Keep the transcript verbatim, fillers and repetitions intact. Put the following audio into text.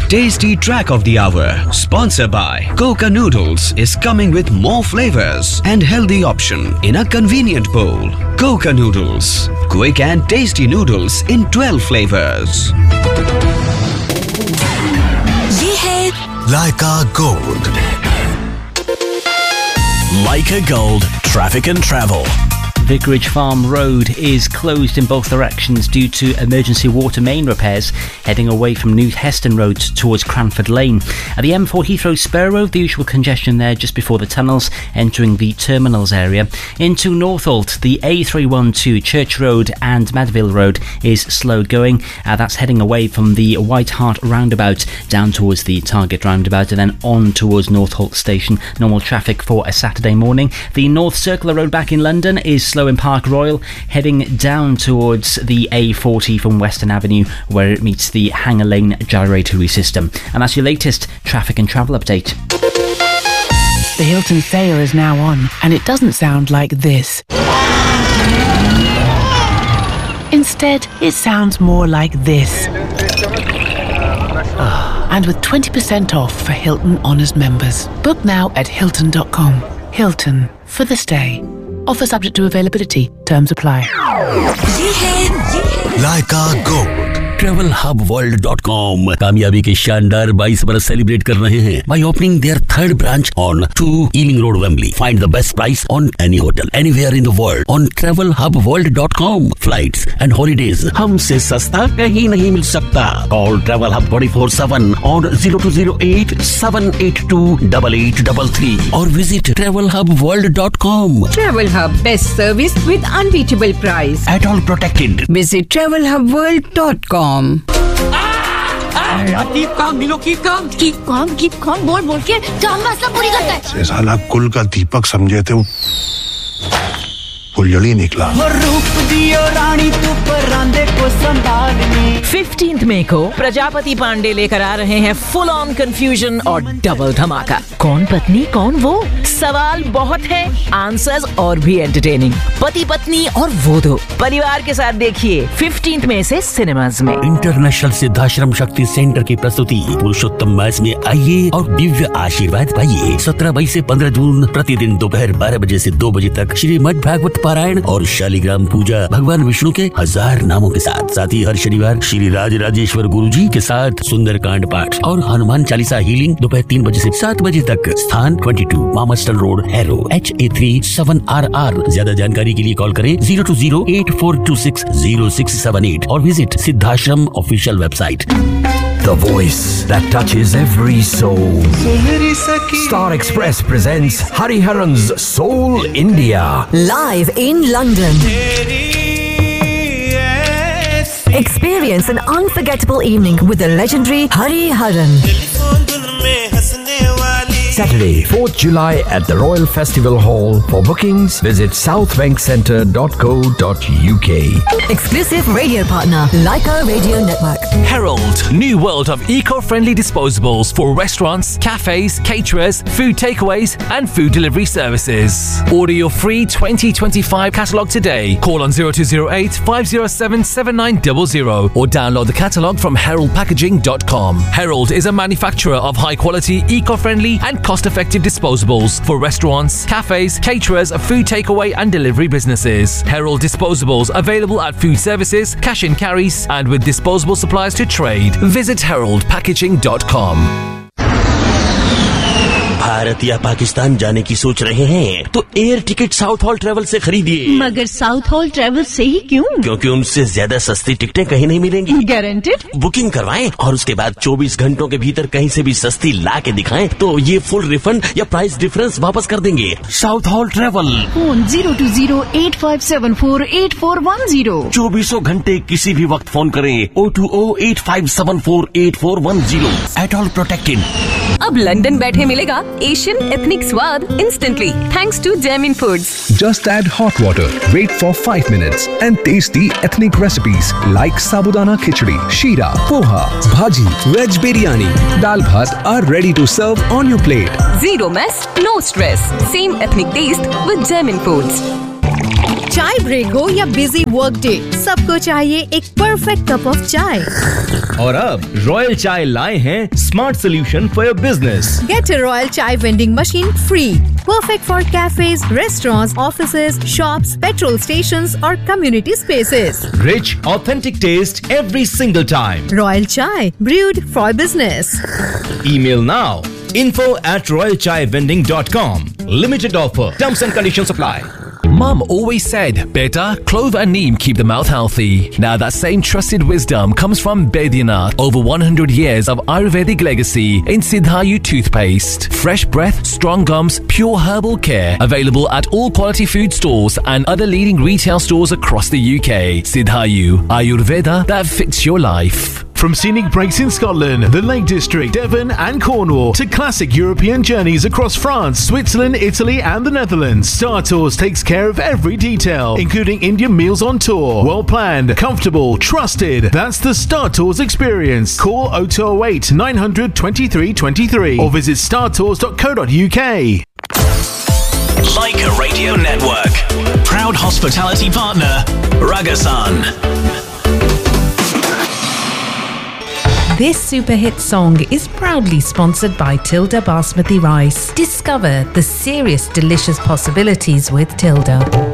Tasty Track of the Hour, sponsored by Coca Noodles, is coming with more flavors and healthy option in a convenient bowl. Coca Noodles, quick and tasty noodles in twelve flavors. ये है Leica Gold. Leica Gold, traffic and travel. Vicarage Farm Road is closed in both directions due to emergency water main repairs, heading away from New Heston Road towards Cranford Lane. At the M four Heathrow Spur Road, the usual congestion there just before the tunnels, entering the terminals area. Into Northolt, the A three one two Church Road and Madville Road is slow going. Uh, that's heading away from the White Hart roundabout down towards the Target roundabout and then on towards Northolt Station. Normal traffic for a Saturday morning. The North Circular Road back in London is slow in Park Royal, heading down towards the A forty from Western Avenue where it meets the Hanger Lane gyratory system. And that's your latest traffic and travel update. The Hilton sale is now on, and it doesn't sound like this. Instead, it sounds more like this. And with twenty percent off for Hilton Honors members. Book now at Hilton dot com. Hilton, for the stay. Offer subject to availability. Terms apply. ये है Leica Gold. Travel hub world dot com कामयाबी के शानदार बाईस बरस celebrate कर रहे हैं by opening there third branch on to ailing road Wembley. Find the best price on any hotel anywhere in the world on travel hub world dot com. Flights and holidays हमसे सस्ता कहीं नहीं मिल सकता. Call travel hub twenty four seven on zero to zero eight seven eight to double eight double three और visit travel hub world dot com. Travel Hub, best service with unbeatable price. At all protected. Visit travel hub world dot com. Keep calm मिलो keep calm keep calm keep calm बोल बोल के काम मसला पूरी करता है. साला कुल का दीपक समझे थे वो फुलझड़ी निकला. फिफ्टींथ मई को प्रजापति पांडे लेकर आ रहे हैं फुल ऑन कंफ्यूजन और डबल धमाका. कौन पत्नी कौन वो, सवाल बहुत है, आंसर्स और भी एंटरटेनिंग. पति पत्नी और वो दो परिवार के साथ देखिए फिफ्टींथ मई से सिनेमाज में. इंटरनेशनल सिद्धाश्रम शक्ति सेंटर की प्रस्तुति पुरुषोत्तम मास में आइए और दिव्य आशीर्वाद पाइए. सत्रह मई से पंद्रह जून प्रतिदिन दोपहर बारह बजे से दो बजे तक श्रीमद् भागवत पारायण और शालिग्राम पूजा भगवान विष्णु के हजार नामों के साथ. साथ ही हर शनिवार श्री राज राजेश्वर गुरु जी के साथ सुंदरकांड पाठ और हनुमान चालीसा हीलिंग दोपहर तीन बजे से सात बजे तक. स्थान बाईस मामस्टल road, harrow, H A three seven are are. ज्यादा जानकारी के लिए कॉल करें zero to zero eight four to six zero six seven eight और visit Siddhashram official website. The voice that touches every soul. Star Express presents Hariharan's Soul India. Live in London. Experience an unforgettable evening with the legendary Hari Haran. Saturday, fourth July at the Royal Festival Hall. For bookings, visit south bank centre dot co dot u k. Exclusive radio partner, Leica Radio Network. Herald, new world of eco-friendly disposables for restaurants, cafes, caterers, food takeaways and food delivery services. Order your free twenty twenty-five catalogue today. Call on zero two zero eight five zero seven seven nine zero zero or download the catalogue from herald packaging dot com. Herald is a manufacturer of high-quality, eco-friendly and cost-effective disposables for restaurants, cafes, caterers, food takeaway and delivery businesses. Herald disposables available at food services, cash and carries and with disposable supplies to trade. Visit herald packaging dot com. Bharat या पाकिस्तान जाने की सोच रहे हैं तो air ticket south hall travel से खरीदिए. मगर साउथ हॉल ट्रेवल से ही क्यों? क्योंकि उनसे ज्यादा सस्ती टिकटें कहीं नहीं मिलेंगी. गारंटेड. बुकिंग करवाएं और उसके बाद चौबीस घंटों के भीतर कहीं से भी सस्ती ला के दिखाएं तो ये फुल रिफंड या प्राइस डिफरेंस वापस कर देंगे. South hall travel. Phone zero to zero eight five seven four eight four one zero. चौबीसों घंटे किसी भी वक्त फोन करें. O two O eight five seven four eight four one zero. At all protected. अब लंदन बैठे मिलेगा Asian ethnic स्वाद instantly thanks to Jamin Foods. Just add hot water, wait for five minutes and tasty ethnic recipes like sabudana khichdi, sheera, poha, bhaji, veg biryani, dal bhat are ready to serve on your plate. Zero mess, no stress. Same ethnic taste with Jamin Foods. चाय break हो या busy work day, सबको चाहिए एक perfect cup of चाय। और अब royal चाय लाए हैं smart solution for your business. Get a Royal Chai vending machine free. Perfect for cafes, restaurants, offices, shops, petrol stations or community spaces. Rich, authentic taste every single time. Royal Chai, brewed for business. Email now. info at royal chai vending dot com. Limited offer. Terms and conditions apply. Mum always said, beta, clove and neem keep the mouth healthy. Now that same trusted wisdom comes from Baidyanath. Over one hundred years of Ayurvedic legacy in Siddhayu toothpaste. Fresh breath, strong gums, pure herbal care. Available at all quality food stores and other leading retail stores across the U K. Siddhayu, Ayurveda that fits your life. From scenic breaks in Scotland, the Lake District, Devon and Cornwall to classic European journeys across France, Switzerland, Italy and the Netherlands, Star Tours takes care of every detail, including Indian meals on tour. Well planned, comfortable, trusted. That's the Star Tours experience. Call oh two oh eight, nine hundred, twenty-three twenty-three or visit star tours dot co dot U K. Leica Radio Network. Proud hospitality partner, Ragasan. This super hit song is proudly sponsored by Tilda Basmati Rice. Discover the serious delicious possibilities with Tilda.